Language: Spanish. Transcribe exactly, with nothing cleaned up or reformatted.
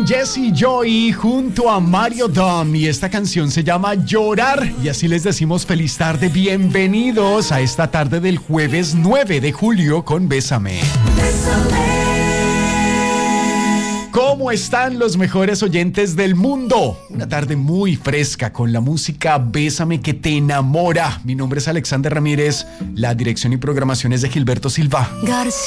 con Jesse Joy junto a Mario Dom y esta canción se llama Llorar y así les decimos feliz tarde, bienvenidos a esta tarde del jueves nueve de julio con Bésame. Bésame. ¿Cómo están los mejores oyentes del mundo? Una tarde muy fresca con la música Bésame que te enamora. Mi nombre es Alexander Ramírez, la dirección y programación es de Gilberto Silva. García.